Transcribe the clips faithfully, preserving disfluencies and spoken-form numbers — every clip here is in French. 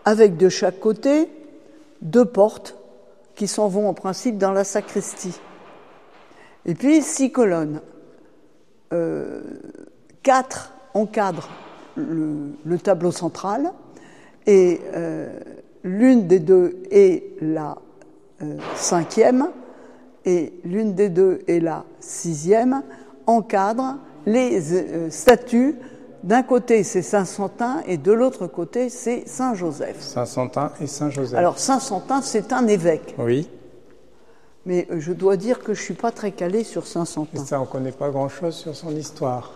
avec de chaque côté deux portes qui s'en vont en principe dans la sacristie. Et puis six colonnes. Euh, quatre encadrent le, le tableau central et euh, l'une des deux est la euh, cinquième et l'une des deux est la sixième, encadrent les euh, statues. D'un côté, c'est Saint-Santin et de l'autre côté, c'est Saint-Joseph. Saint-Santin et Saint-Joseph. Alors, Saint-Santin, c'est un évêque. Oui. Mais je dois dire que je ne suis pas très calée sur Saint-Santin. Et ça, on ne connaît pas grand-chose sur son histoire.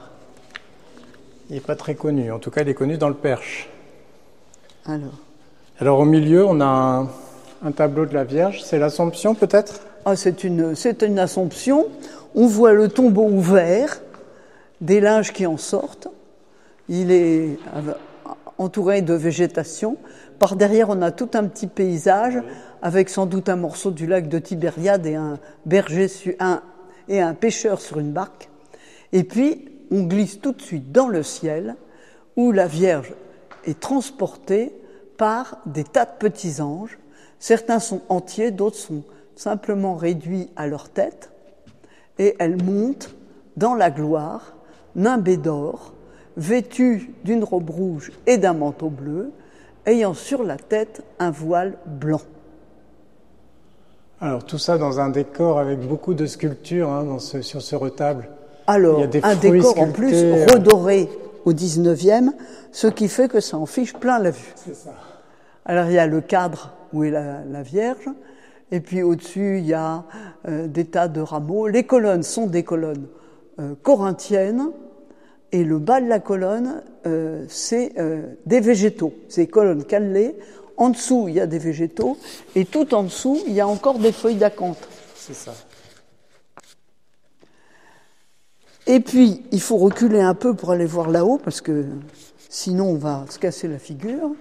Il n'est pas très connu. En tout cas, il est connu dans le Perche. Alors, Alors au milieu, on a un, un tableau de la Vierge. C'est l'Assomption, peut-être ? ah, c'est une, c'est une Assomption. On voit le tombeau ouvert, des linges qui en sortent. Il est entouré de végétation. Par derrière, on a tout un petit paysage avec sans doute un morceau du lac de Tibériade et un berger sur, un, et un pêcheur sur une barque. Et puis, on glisse tout de suite dans le ciel où la Vierge est transportée par des tas de petits anges. Certains sont entiers, d'autres sont simplement réduits à leur tête. Et elle monte dans la gloire, nimbée d'or, vêtue d'une robe rouge et d'un manteau bleu, ayant sur la tête un voile blanc. Alors tout ça dans un décor avec beaucoup de sculptures hein, dans ce, sur ce retable. Alors, il y a des un décor en plus euh... redoré au dix-neuvième, ce qui fait que ça en fiche plein la vue. C'est ça. Alors il y a le cadre où est la, la Vierge, et puis au-dessus il y a euh, des tas de rameaux. Les colonnes sont des colonnes euh, corinthiennes, et le bas de la colonne, euh, c'est euh, des végétaux. C'est des colonnes cannelées. En dessous, il y a des végétaux. Et tout en dessous, il y a encore des feuilles d'acanthe. C'est ça. Et puis, il faut reculer un peu pour aller voir là-haut, parce que sinon, on va se casser la figure.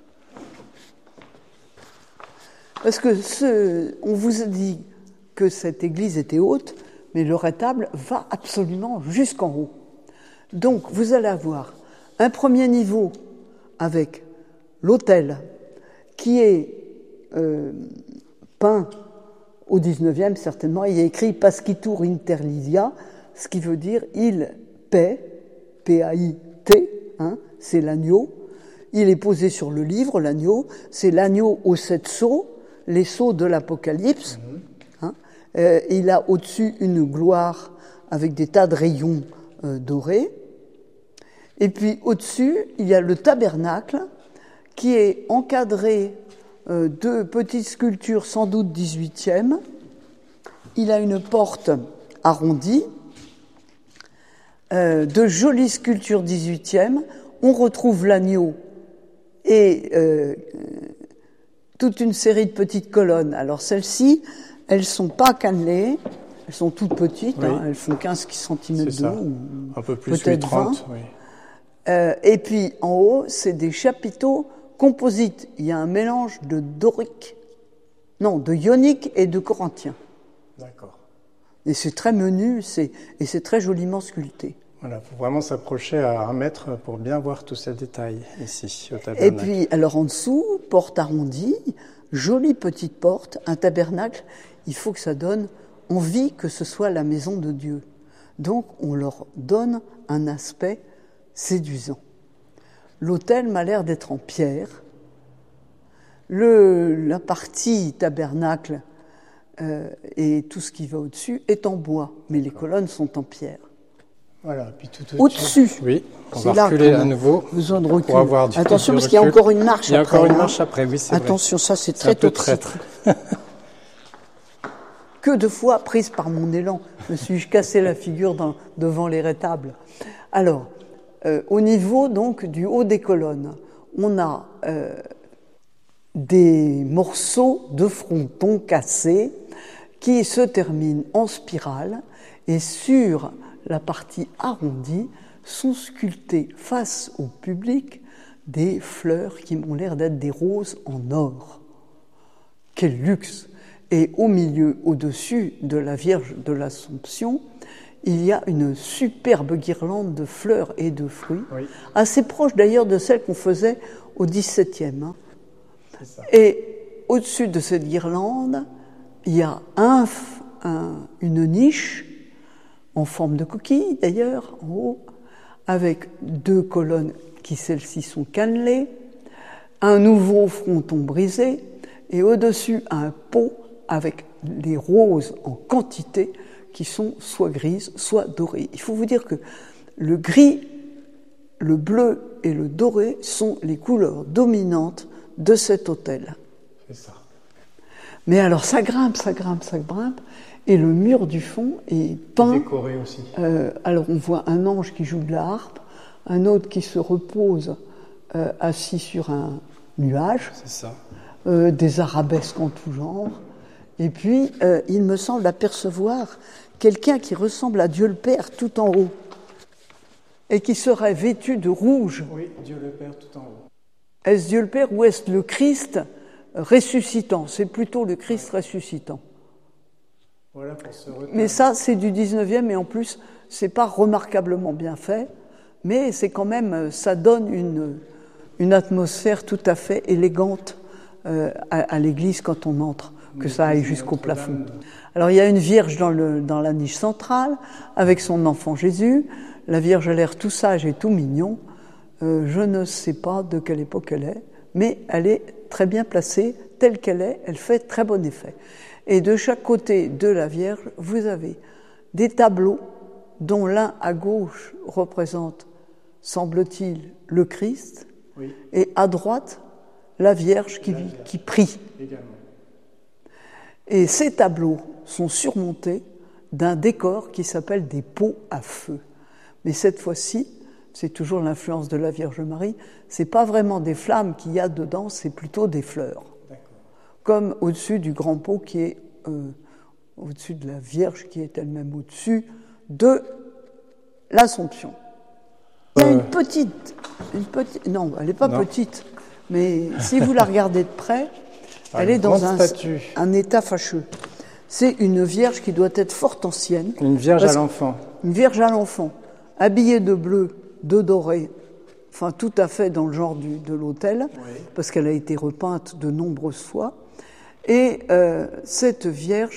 Parce que ce, on vous a dit que cette église était haute, mais le retable va absolument jusqu'en haut. Donc, vous allez avoir un premier niveau avec l'autel qui est euh, peint au dix-neuvième, certainement. Il y a écrit « Pascitur interlidia », ce qui veut dire « il paie », P A I T, hein, c'est l'agneau. Il est posé sur le livre, l'agneau. C'est l'agneau aux sept sceaux, les sceaux de l'Apocalypse. Mm-hmm. Hein. Euh, il a au-dessus une gloire avec des tas de rayons euh, dorés. Et puis au-dessus, il y a le tabernacle qui est encadré euh, de petites sculptures, sans doute dix-huitième. Il a une porte arrondie, euh, de jolies sculptures dix-huitième. On retrouve l'agneau et euh, toute une série de petites colonnes. Alors celles-ci, elles sont pas cannelées, elles sont toutes petites, oui. hein, elles font quinze centimètres de haut, ou un peu plus, peut-être trente, vingt. Oui. Euh, et puis en haut, c'est des chapiteaux composites. Il y a un mélange de dorique, non, de ionique et de corinthien. D'accord. Et c'est très menu, c'est, et c'est très joliment sculpté. Voilà, il faut vraiment s'approcher à un mètre pour bien voir tous ces détails ici, au tabernacle. Et puis, alors en dessous, porte arrondie, jolie petite porte, un tabernacle, il faut que ça donne envie que ce soit la maison de Dieu. Donc, on leur donne un aspect séduisant. L'autel m'a l'air d'être en pierre. Le, la partie tabernacle euh, et tout ce qui va au-dessus est en bois, mais les colonnes sont en pierre. Voilà, puis tout au-dessus. au-dessus. Oui, on va reculer à nouveau. Besoin de recul. Pour avoir du Attention, parce recul. qu'il y a encore une marche après. Il y a après, encore une hein. marche après, oui, c'est Attention, vrai. ça c'est, c'est très un peu toxique. traître. Que de fois, prise par mon élan, me suis-je cassé la figure dans, devant les rétables. Alors, euh, au niveau donc du haut des colonnes, on a euh, des morceaux de fronton cassés qui se terminent en spirale, et sur la partie arrondie sont sculptées face au public des fleurs qui m'ont l'air d'être des roses en or. Quel luxe! Et au milieu, au-dessus de la Vierge de l'Assomption, il y a une superbe guirlande de fleurs et de fruits, oui. assez proche d'ailleurs de celle qu'on faisait au dix-septième. Hein. Et au-dessus de cette guirlande, il y a un, un, une niche, en forme de coquille d'ailleurs, en haut, avec deux colonnes qui, celles-ci, sont cannelées, un nouveau fronton brisé, et au-dessus, un pot avec des roses en quantité qui sont soit grises, soit dorées. Il faut vous dire que le gris, le bleu et le doré sont les couleurs dominantes de cet autel. C'est ça. Mais alors ça grimpe, ça grimpe, ça grimpe, et le mur du fond est peint. Décoré aussi. Euh, alors on voit un ange qui joue de la harpe, un autre qui se repose euh, assis sur un nuage. C'est ça. Euh, des arabesques en tout genre. Et puis, euh, il me semble apercevoir quelqu'un qui ressemble à Dieu le Père tout en haut et qui serait vêtu de rouge. Oui, Dieu le Père tout en haut. Est-ce Dieu le Père ou est-ce le Christ ressuscitant? C'est plutôt le Christ ressuscitant. Voilà pour ce retard. Mais ça, c'est du dix-neuvième et en plus, c'est pas remarquablement bien fait, mais c'est quand même, ça donne une, une atmosphère tout à fait élégante euh, à, à l'église quand on entre, que ça aille jusqu'au plafond. Alors il y a une Vierge dans, le, dans la niche centrale, avec son enfant Jésus. La Vierge a l'air tout sage et tout mignon. Euh, je ne sais pas de quelle époque elle est, mais elle est très bien placée, telle qu'elle est, elle fait très bon effet. Et de chaque côté de la Vierge, vous avez des tableaux dont l'un à gauche représente, semble-t-il, le Christ, oui. Et à droite, la Vierge qui, la Vierge. qui prie. Également. Et ces tableaux sont surmontés d'un décor qui s'appelle des pots à feu. Mais cette fois-ci, c'est toujours l'influence de la Vierge Marie, c'est pas vraiment des flammes qu'il y a dedans, c'est plutôt des fleurs. D'accord. Comme au-dessus du grand pot qui est euh, au-dessus de la Vierge qui est elle-même au-dessus de l'Assomption. Il y a une petite, une petite, non, elle n'est pas non. petite, mais si vous la regardez de près, elle est dans un, un état fâcheux. C'est une Vierge qui doit être fort ancienne. Une Vierge à l'enfant. Une Vierge à l'enfant, habillée de bleu, de doré, enfin tout à fait dans le genre du, de l'autel, oui. Parce qu'elle a été repeinte de nombreuses fois. Et euh, cette Vierge,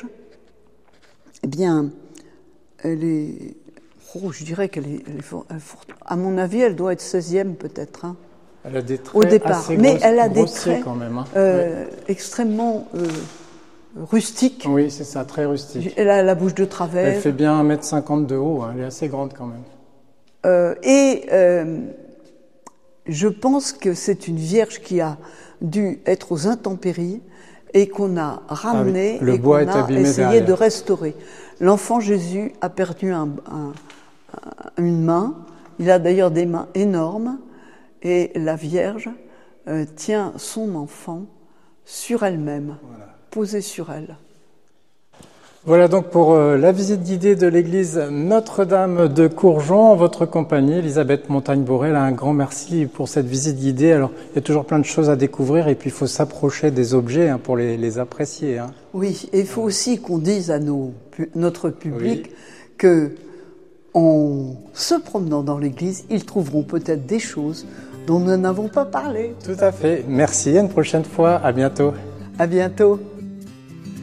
eh bien, elle est, oh, je dirais qu'elle est, elle est forte. À mon avis, elle doit être seizième peut-être. Hein. Elle a des traits au départ, assez mais grosse, elle a des traits quand même, hein. euh, oui. extrêmement euh, rustiques. Oui, c'est ça, très rustique. Elle a la bouche de travers. Elle fait bien un mètre cinquante de haut, hein. Elle est assez grande quand même. Euh, et euh, je pense que c'est une Vierge qui a dû être aux intempéries et qu'on a ramenée ah oui. et qu'on a essayé derrière. de restaurer. L'enfant Jésus a perdu un, un, une main. Il a d'ailleurs des mains énormes. Et la Vierge euh, tient son enfant sur elle-même, voilà. Posé sur elle. Voilà donc pour euh, la visite guidée de l'église Notre-Dame de Courjon en votre compagnie. Elisabeth Montagne-Borel, un grand merci pour cette visite guidée. Alors, il y a toujours plein de choses à découvrir et puis il faut s'approcher des objets hein, pour les, les apprécier. Hein. Oui, et il faut aussi qu'on dise à nos, notre public oui. que en se promenant dans l'église, ils trouveront peut-être des choses dont nous n'avons pas parlé. Tout à fait. Merci, à une prochaine fois. À bientôt. À bientôt.